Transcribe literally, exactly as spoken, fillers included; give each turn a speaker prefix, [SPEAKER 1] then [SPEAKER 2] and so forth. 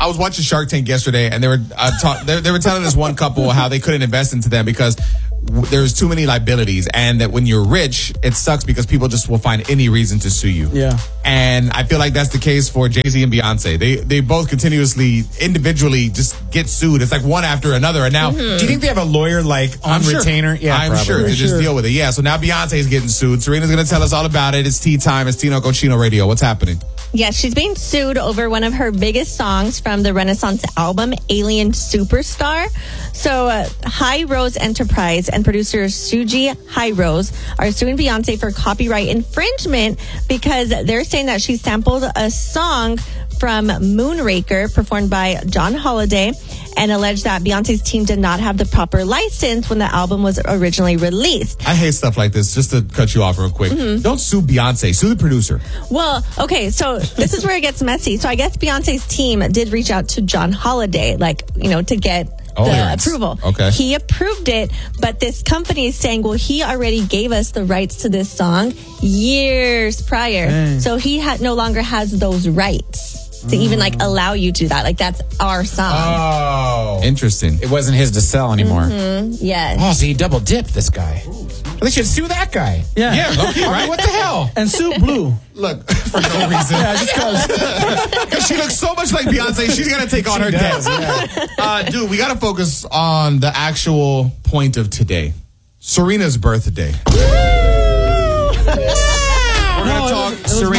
[SPEAKER 1] I was watching Shark Tank yesterday, and they were uh, talk, they, they were telling this one couple how they couldn't invest into them because w- there's too many liabilities, and that when you're rich, it sucks because people just will find any reason to sue you.
[SPEAKER 2] Yeah.
[SPEAKER 1] And I feel like that's the case for Jay-Z and Beyonce. They they both continuously, individually, just get sued. It's like one after another. And now,
[SPEAKER 3] Do you think they have a lawyer like on
[SPEAKER 1] I'm sure.
[SPEAKER 3] retainer? Yeah,
[SPEAKER 1] I'm
[SPEAKER 3] probably.
[SPEAKER 1] sure to just
[SPEAKER 2] Sure.
[SPEAKER 1] deal with it. Yeah, so now Beyonce's getting sued. Serena's going to tell us all about it. It's tea time. It's Tino Cochino Radio. What's happening?
[SPEAKER 4] Yes, she's being sued over one of her biggest songs from the Renaissance album, Alien Superstar. So, uh, High Rose Enterprise and producer Suji High Rose are suing Beyonce for copyright infringement because they're saying that she sampled a song from Moonraker performed by John Holiday and alleged that Beyonce's team did not have the proper license when the album was originally released.
[SPEAKER 1] I hate stuff like this. Just to cut you off real quick.
[SPEAKER 4] Mm-hmm.
[SPEAKER 1] Don't sue Beyonce. Sue the producer.
[SPEAKER 4] Well, okay, so this is where it gets messy. So I guess Beyonce's team did reach out to John Holiday, like, you know, to get
[SPEAKER 1] Oh,
[SPEAKER 4] the
[SPEAKER 1] clearance.
[SPEAKER 4] approval.
[SPEAKER 1] Okay.
[SPEAKER 4] He approved it, but this company is saying, well, he already gave us the rights to this song years prior. So he had no longer has those rights to even like allow you to do that. Like, that's our song.
[SPEAKER 3] Oh,
[SPEAKER 1] Interesting.
[SPEAKER 3] it wasn't his to sell anymore.
[SPEAKER 4] Yes.
[SPEAKER 3] Oh, so he double dipped this guy. They should sue that guy.
[SPEAKER 2] Yeah.
[SPEAKER 1] Yeah, low-key,
[SPEAKER 3] I mean,
[SPEAKER 1] right?
[SPEAKER 3] what the hell?
[SPEAKER 2] And Sue Blue.
[SPEAKER 1] Look, for no reason.
[SPEAKER 2] Yeah, just because.
[SPEAKER 1] Because she looks so much like Beyonce, she's going to take on her debts. Uh, dude, we got to focus on the actual point of today. Serena's birthday.